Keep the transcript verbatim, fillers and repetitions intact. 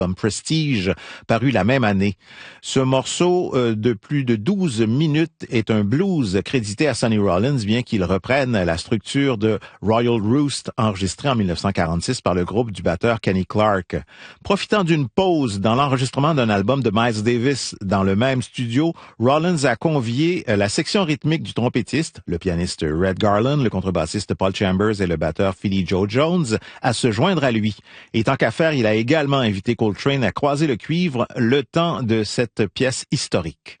comme Prestige, paru la même année. Ce morceau euh, de plus de douze minutes est un blues crédité à Sonny Rollins, bien qu'il reprenne la structure de Royal Roost enregistré en dix-neuf cent quarante-six par le groupe du batteur Kenny Clarke. Profitant d'une pause dans l'enregistrement d'un album de Miles Davis dans le même studio, Rollins a convié la section rythmique du trompettiste, le pianiste Red Garland, le contrebassiste Paul Chambers et le batteur Philly Joe Jones à se joindre à lui. Et tant qu'à faire, il a également invité Coltrane à croiser le cuivre le temps de cette pièce historique.